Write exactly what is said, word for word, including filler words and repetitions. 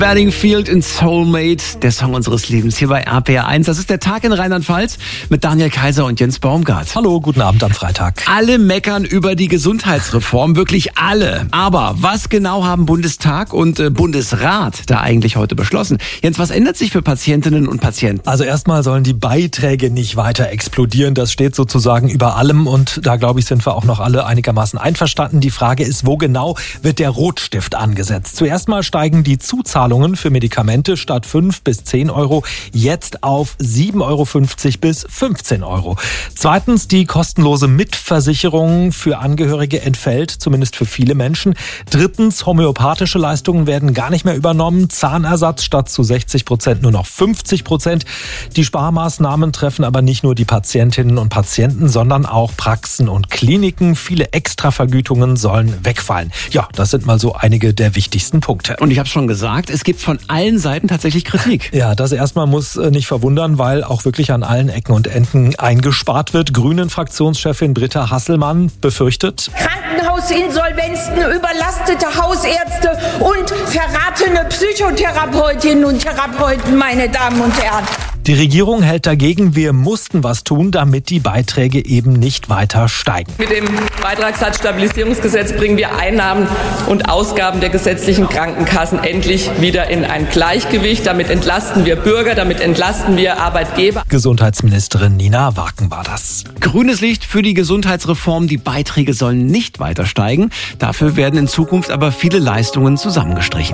Bedingfield in Soulmate, der Song unseres Lebens hier bei R P R eins. Das ist der Tag in Rheinland-Pfalz mit Daniel Kaiser und Jens Baumgart. Hallo, guten Abend am Freitag. Alle meckern über die Gesundheitsreform, wirklich alle. Aber was genau haben Bundestag und äh, Bundesrat da eigentlich heute beschlossen? Jens, was ändert sich für Patientinnen und Patienten? Also erstmal sollen die Beiträge nicht weiter explodieren. Das steht sozusagen über allem und da, glaube ich, sind wir auch noch alle einigermaßen einverstanden. Die Frage ist, wo genau wird der Rotstift angesetzt? Zuerst mal steigen die Zuzahlungen für Medikamente statt fünf bis zehn Euro jetzt auf sieben Euro fünfzig bis fünfzehn Euro. Zweitens, die kostenlose Mitversicherung für Angehörige entfällt, zumindest für viele Menschen. Drittens, homöopathische Leistungen werden gar nicht mehr übernommen. Zahnersatz statt zu sechzig Prozent nur noch fünfzig Prozent. Die Sparmaßnahmen treffen aber nicht nur die Patientinnen und Patienten, sondern auch Praxen und Kliniken. Viele Extravergütungen sollen wegfallen. Ja, das sind mal so einige der wichtigsten Punkte. Und ich habe schon gesagt, es gibt von allen Seiten tatsächlich Kritik. Ja, das erstmal muss nicht verwundern, weil auch wirklich an allen Ecken und Enden eingespart wird. Grünen-Fraktionschefin Britta Hasselmann befürchtet: Krankenhausinsolvenzen, überlastete Hausärzte und verratene Psychotherapeutinnen und Therapeuten, meine Damen und Herren. Die Regierung hält dagegen, wir mussten was tun, damit die Beiträge eben nicht weiter steigen. Mit dem Beitragssatzstabilisierungsgesetz bringen wir Einnahmen und Ausgaben der gesetzlichen Krankenkassen endlich wieder in ein Gleichgewicht. Damit entlasten wir Bürger, damit entlasten wir Arbeitgeber. Gesundheitsministerin Nina Waken war das. Grünes Licht für die Gesundheitsreform. Die Beiträge sollen nicht weiter steigen. Dafür werden in Zukunft aber viele Leistungen zusammengestrichen.